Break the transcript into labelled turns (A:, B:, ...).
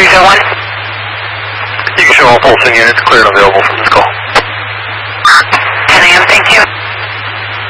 A: 371? You can show all pulsing units clear and available from this call.